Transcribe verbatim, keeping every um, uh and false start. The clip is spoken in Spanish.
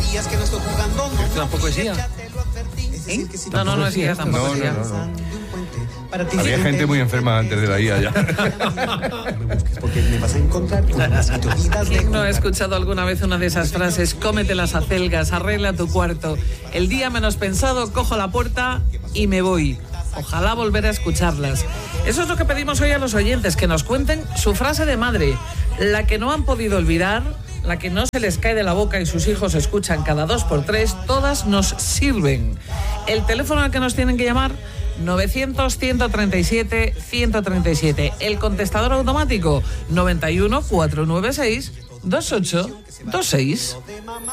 ¿Es una poesía? ¿Eh? No, no, no es I A, tampoco No, es I A. no, no, no. Había gente muy enferma antes de la I A ya. ¿Quién no ha escuchado alguna vez una de esas frases? Cómete las acelgas, arregla tu cuarto. El día menos pensado, cojo la puerta y me voy. Ojalá volver a escucharlas. Eso es lo que pedimos hoy a los oyentes, que nos cuenten su frase de madre, la que no han podido olvidar, la que no se les cae de la boca y sus hijos escuchan cada dos por tres. Todas nos sirven. El teléfono al que nos tienen que llamar, novecientos, ciento treinta y siete, ciento treinta y siete. El contestador automático, noventa y uno, cuatrocientos noventa y seis, veintiocho veintiséis.